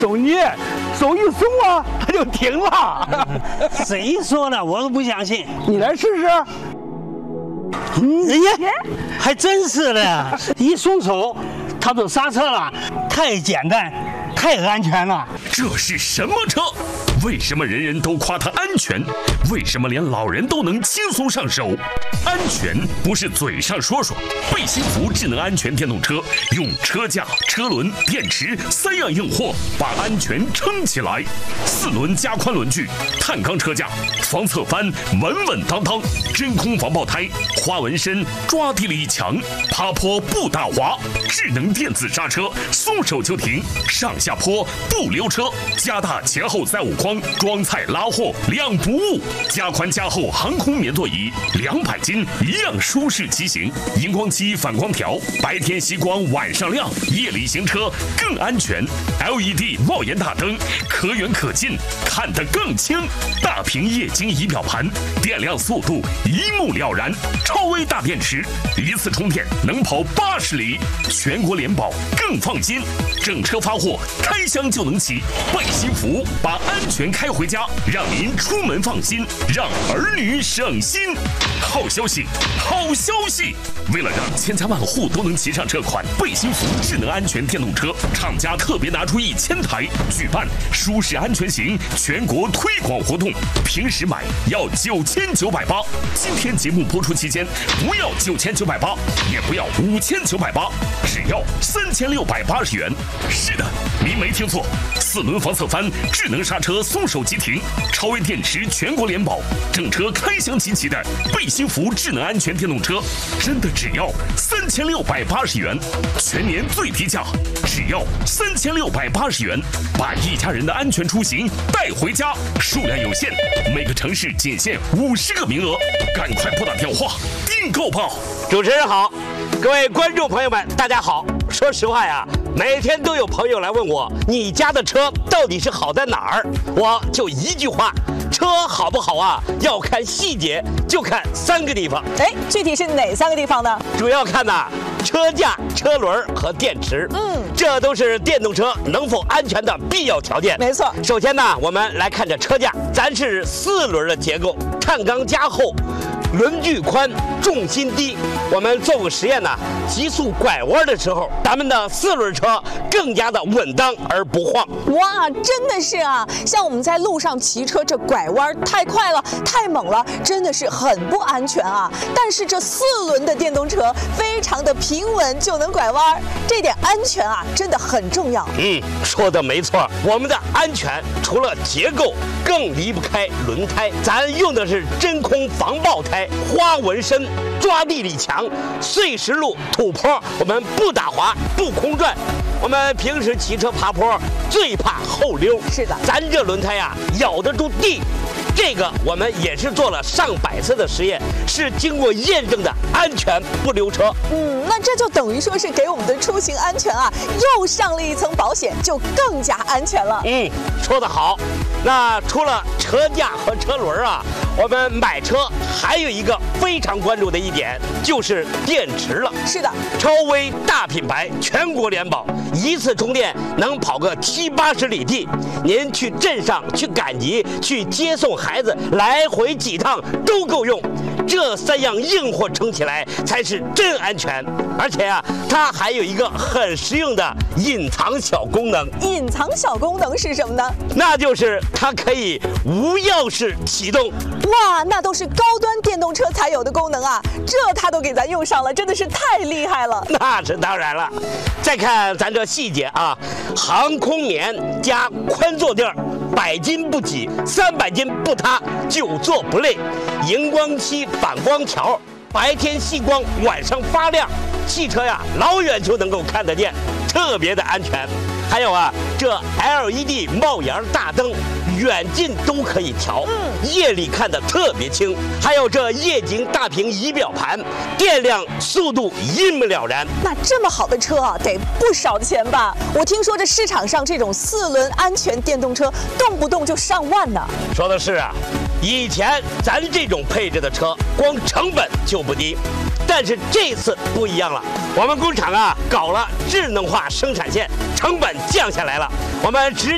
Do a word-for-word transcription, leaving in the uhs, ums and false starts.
手一手一松啊，它就停了。 谁说的？我都不相信。 你来试试。 嗯，哎呀，还真是的，一松手，它就刹车了，太简单，太安全了。 这是什么车？为什么人人都夸它安全？为什么连老人都能轻松上手？安全不是嘴上说说。贝辛福智能安全电动车用车架、车轮、电池三样硬货把安全撑起来。四轮加宽轮距，碳钢车架，防侧翻稳稳当当，真空防爆胎，花纹身抓地力强，爬坡不打滑，智能电子刹车，松手就停，上下坡不溜车，加大前后载物框，装菜拉货两不误，加宽加厚航空棉座椅，两百斤一样舒适骑行，荧光漆反光条，白天吸光晚上亮，夜里行车更安全。L E D 帽檐大灯，可远可近，看得更清。大屏液晶仪表盘，电量速度一目了然。超微大电池，一次充电能跑八十里，全国联保更放心。整车发货，开箱就能骑。贝辛福把安全开回家，让您出门放心，让儿女省心。好消息，好消息！为了让千家万户都能骑上这款贝辛福智能安全电动车，厂家特别拿出一千台，举办舒适安全行全国推广活动。平时买要九千九百八，今天节目播出期间不要九千九百八，也不要五千九百八，只要三千六百八十元。是的，您没听错，四轮防侧翻，智能刹车，松手即停，超微电池，全国联保，整车开箱集齐的贝辛福智能安全电动车，真的只要三千六百八十元，全年最低价，只要三千六百八十元，把一家人的安全出行带回家。数量有限，每个城市仅限五十个名额，赶快拨打电话订购吧。 主持人好，各位观众朋友们，大家好。说实话呀，每天都有朋友来问我，你家的车到底是好在哪儿？我就一句话，车好不好啊，要看细节，就看三个地方。 哎，具体是哪三个地方呢？ 主要看呐、啊，车架、车轮和电池。嗯，这都是电动车能否安全的必要条件。 没错。 首先呢，我们来看这车架，咱是四轮的结构，碳钢加厚，轮距宽，重心低。我们做过实验呢，急速拐弯的时候，咱们的四轮车更加的稳当而不晃。 哇，真的是啊！像我们在路上骑车，这拐弯太快了，太猛了，真的是很不安全啊。但是这四轮的电动车非常的平稳，就能拐弯，这点安全啊，真的很重要。 嗯，说的没错，我们的安全除了结构，更离不开轮胎。咱用的是真空防爆胎，花纹身，抓地力强，碎石路、土坡我们不打滑，不空转。我们平时骑车爬坡最怕后溜， 是的， 咱这轮胎呀、啊、咬得住地。这个我们也是做了上百次的实验，是经过验证的安全不溜车。 嗯，那这就等于说是给我们的出行安全啊又上了一层保险，就更加安全了。 嗯，说得好。那除了车架和车轮啊，我们买车还有一个非常关注的一点，就是电池了。 是的， 超微大品牌，全国联保，一次充电能跑个七八十里地。您去镇上、去赶集、去接送孩子，来回几趟都够用。这三样硬货撑起来才是真安全。而且啊，它还有一个很实用的隐藏小功能。 隐藏小功能是什么呢？ 那就是它可以无钥匙启动。 哇，那都是高端电动车才有的功能啊，这它都给咱用上了，真的是太厉害了。 那是当然了。再看咱这细节啊，航空棉加宽坐垫，百斤不挤，三百斤不塌，久坐不累。荧光漆反光条，白天吸光，晚上发亮。汽车呀，老远就能够看得见，特别的安全。还有啊，这 L E D 帽檐大灯，远近都可以调，夜里看得特别清。还有这液晶大屏仪表盘，电量、速度一目了然。 那这么好的车啊，得不少钱吧？我听说这市场上这种四轮安全电动车，动不动就上万呢。 说的是啊，以前咱这种配置的车，光成本就不低。但是这次不一样了，我们工厂啊搞了智能化生产线，成本降下来了，我们直